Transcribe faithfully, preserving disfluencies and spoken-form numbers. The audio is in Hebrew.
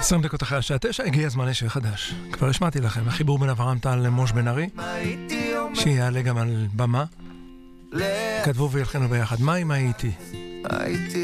עשרים דקות אחרי השעה תשע, הגיע הזמן לשיר חדש. כבר השמעתי לכם, החיבור בין אברהם טל למוש בן ארי, שיעלה גם על במה. כתבו והלחנו ביחד, מה אם הייתי?